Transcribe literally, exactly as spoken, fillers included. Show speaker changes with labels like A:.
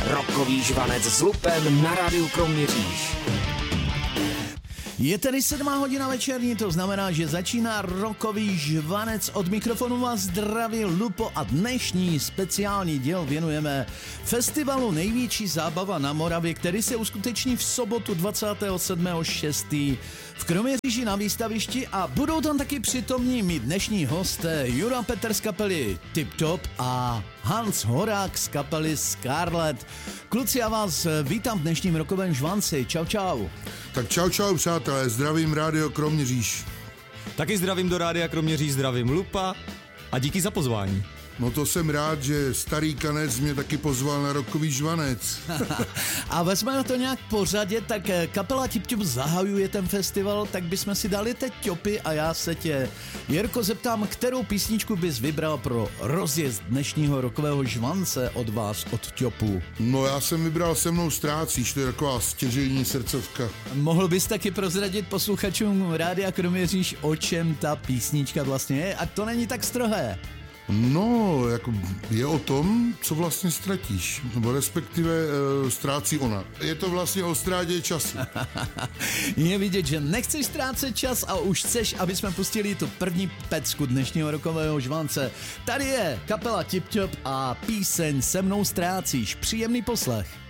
A: Rockový žvanec s Lupem na rádiu Kroměříž.
B: Je tedy sedmá hodina večerní, to znamená, že začíná Rockový žvanec. Od mikrofonu vás zdraví Lupo a dnešní speciální díl věnujeme festivalu Největší zábava na Moravě, který se uskuteční v sobotu dvacátého sedmého šestého v Kroměříži na výstavišti a budou tam taky přítomní mít dnešní hosté Jura Petr z kapely Tip Top a Hans Horák z kapely Scarlet. Kluci, já vás vítám v dnešním Rockovém žvanci. Čau, čau.
C: Tak čau, čau, přátelé, zdravím rádio Kroměříž.
D: Taky zdravím do rádia Kroměříž, zdravím Lupa a díky za pozvání.
C: No to jsem rád, že starý kanec mě taky pozval na Rockový žvanec.
B: A vezmeme to nějak pořadě, tak kapela Tip Top zahajuje ten festival, tak bychom si dali teď Topy a já se tě, Jirko, zeptám, kterou písničku bys vybral pro rozjezd dnešního Rockového žvance od vás, od Topu?
C: No já jsem vybral Se mnou ztrácíš, to je taková stěžejní srdcovka.
B: Mohl bys taky prozradit posluchačům rádia Kroměříž, o čem ta písnička vlastně je, a to není tak strohé.
C: No, jako je o tom, co vlastně ztratíš, nebo respektive e, ztrácí ona. Je to vlastně o ztrátě času.
B: Je vidět, že nechceš ztrácet čas a už chceš, aby jsme pustili tu první pecku dnešního Rockového žvance. Tady je kapela Tip Top a píseň Se mnou ztrácíš. Příjemný poslech.